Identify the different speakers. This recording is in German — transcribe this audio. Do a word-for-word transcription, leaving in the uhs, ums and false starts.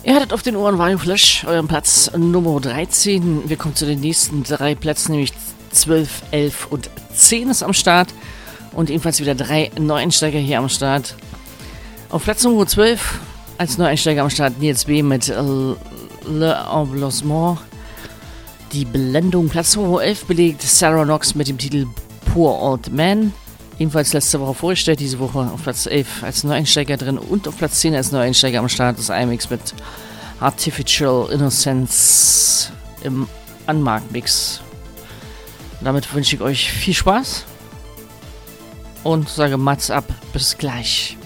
Speaker 1: Ihr hattet auf den Ohren Vario Flash, euren Platz Nummer dreizehn. Wir kommen zu den nächsten drei Plätzen, nämlich zwölf, elf und zehn ist am Start. Und ebenfalls wieder drei Neueinsteiger hier am Start. Auf Platz Nummer zwölf als Neueinsteiger am Start Nils B. mit Le Emblissement. Die Blendung. Platz Nummer elf belegt Sarah Knox mit dem Titel Poor Old Man. Ebenfalls letzte Woche vorgestellt, diese Woche auf Platz elf als Neueinsteiger drin und auf Platz zehn als Neueinsteiger am Start ist I M X mit Artificial Innocence im Unmarked-Mix. Damit wünsche ich euch viel Spaß und sage Mats ab, bis gleich.